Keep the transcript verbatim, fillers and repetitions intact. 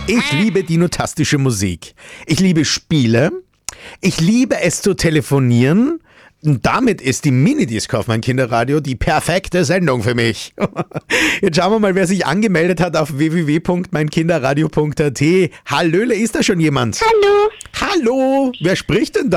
Ich liebe dinotastische Musik. Ich liebe Spiele. Ich liebe es zu telefonieren. Und damit ist die Minidisc auf mein Kinderradio die perfekte Sendung für mich. Jetzt schauen wir mal, wer sich angemeldet hat auf w w w punkt mein kinderradio punkt a t. Hallöle, ist da schon jemand? Hallo. Hallo, wer spricht denn da?